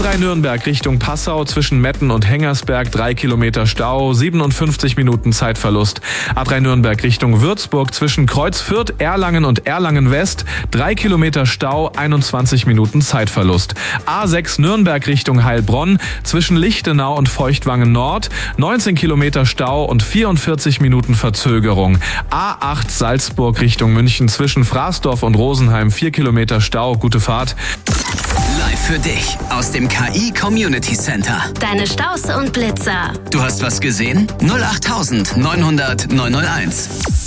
A3 Nürnberg Richtung Passau zwischen Metten und Hengersberg 3 Kilometer Stau, 57 Minuten Zeitverlust. A3 Nürnberg Richtung Würzburg zwischen Kreuzfürth, Erlangen und Erlangen West 3 Kilometer Stau, 21 Minuten Zeitverlust. A6 Nürnberg Richtung Heilbronn zwischen Lichtenau und Feuchtwangen Nord 19 Kilometer Stau und 44 Minuten Verzögerung. A8 Salzburg Richtung München zwischen Fraßdorf und Rosenheim 4 Kilometer Stau. Gute Fahrt. Live für dich aus dem KI Community Center. Deine Staus und Blitzer. Du hast was gesehen? 08900 901.